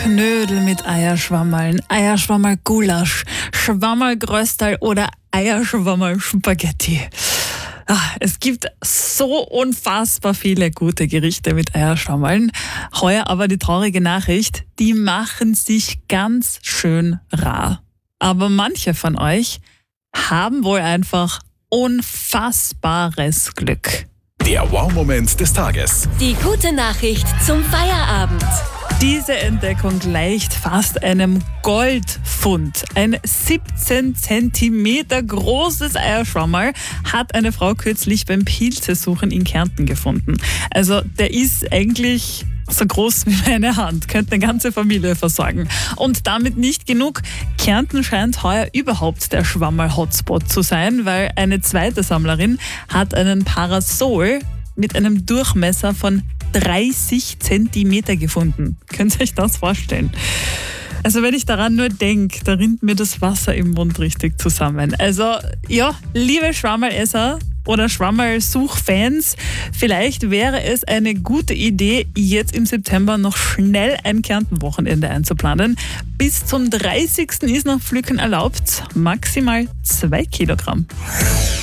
Knödel mit Eierschwammerln, Eierschwammerl-Gulasch, Schwammerl-Gröstal oder Eierschwammerl-Spaghetti. Es gibt so unfassbar viele gute Gerichte mit Eierschwammerln. Heuer aber die traurige Nachricht, die machen sich ganz schön rar. Aber manche von euch haben wohl einfach unfassbares Glück. Der Wow-Moment des Tages. Die gute Nachricht zum Feierabend. Diese Entdeckung gleicht fast einem Goldfund. Ein 17 Zentimeter großes Eierschwammerl hat eine Frau kürzlich beim Pilzesuchen in Kärnten gefunden. Also der ist eigentlich so groß wie meine Hand, könnte eine ganze Familie versorgen. Und damit nicht genug. Kärnten scheint heuer überhaupt der Schwammerl-Hotspot zu sein, weil eine zweite Sammlerin hat einen Parasol mit einem Durchmesser von 30 Zentimeter gefunden. Könnt ihr euch das vorstellen? Also wenn ich daran nur denke, da rinnt mir das Wasser im Mund richtig zusammen. Also ja, liebe Schwammerlesser oder Schwammerl-Suchfans, vielleicht wäre es eine gute Idee, jetzt im September noch schnell ein Kärnten-Wochenende einzuplanen. Bis zum 30. ist noch Pflücken erlaubt, maximal 2 Kilogramm.